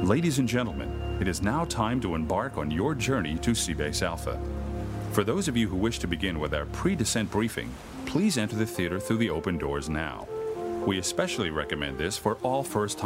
Ladies and gentlemen, it is now time to embark on your journey to Seabase Alpha. For those of you who wish to begin with our pre-descent briefing, please enter the theater through the open doors now. We especially recommend this for all first-time